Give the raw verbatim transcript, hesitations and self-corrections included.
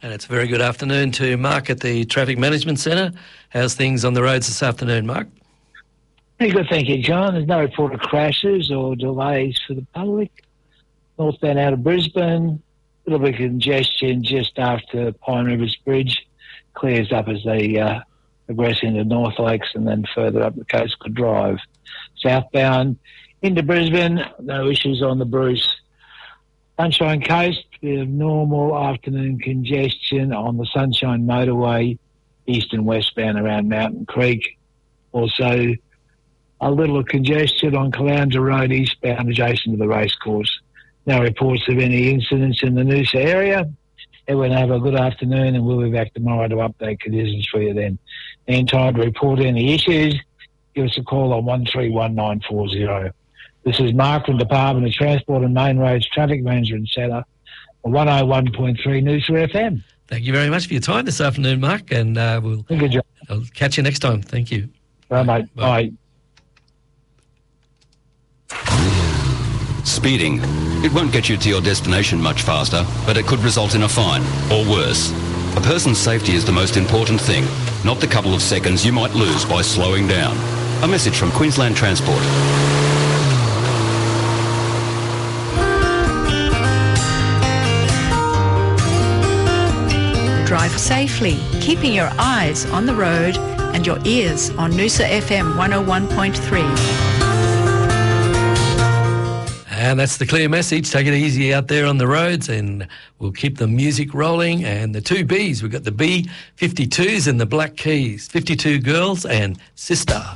And it's a very good afternoon to Mark at the Traffic Management Centre. How's things on the roads this afternoon, Mark? Very good, thank you, John. There's no report of crashes or delays for the public. Northbound out of Brisbane, a little bit of congestion just after Pine Rivers Bridge. Clears up as they uh, progress into North Lakes and then further up the Coastal Drive. Southbound into Brisbane, no issues on the Bruce. Sunshine Coast, bit of normal afternoon congestion on the Sunshine Motorway, east and westbound around Mountain Creek. Also, a little congestion on Caloundra Road, eastbound adjacent to the racecourse. No reports of any incidents in the Noosa area. Everyone have a good afternoon, and we'll be back tomorrow to update conditions for you then. And time to report any issues, give us a call on one three one nine four zero. This is Mark from Department of Transport and Main Roads Traffic Management Centre, one oh one point three Noosa F M. Thank you very much for your time this afternoon, Mark, and uh, we'll Thank you, John. I'll catch you next time. Thank you. Bye, mate. Bye. Bye. Speeding. It won't get you to your destination much faster, but it could result in a fine, or worse. A person's safety is the most important thing, not the couple of seconds you might lose by slowing down. A message from Queensland Transport. Drive safely, keeping your eyes on the road and your ears on Noosa F M one oh one point three. And that's the clear message. Take it easy out there on the roads, and we'll keep the music rolling. And the two Bs, we've got the B fifty-twos and the Black Keys, fifty-two Girls and Sister.